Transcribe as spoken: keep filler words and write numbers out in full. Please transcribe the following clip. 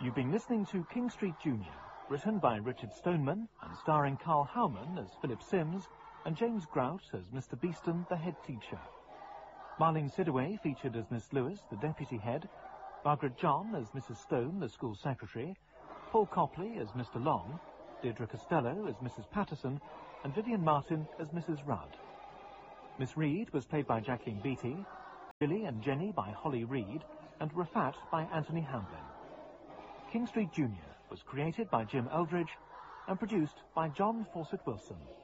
You've been listening to King Street Junior, written by Richard Stoneman and starring Carl Howman as Philip Sims and James Grout as Mister Beeston, the head teacher. Marlene Sidaway featured as Miss Lewis, the deputy head, Margaret John as Missus Stone, the school secretary, Paul Copley as Mister Long, Deirdre Costello as Missus Patterson, and Vivian Martin as Missus Rudd. Miss Reed was played by Jacqueline Beattie, Billy and Jenny by Holly Reed, and Rafat by Anthony Hamblin. King Street Junior was created by Jim Eldridge and produced by John Fawcett Wilson.